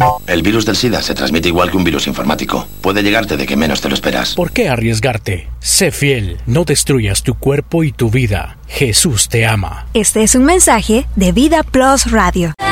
El virus del SIDA se transmite igual que un virus informático. Puede llegarte de que menos te lo esperas. ¿Por qué arriesgarte? Sé fiel, no destruyas tu cuerpo y tu vida. Jesús te ama. Este es un mensaje de Vida Plus Radio.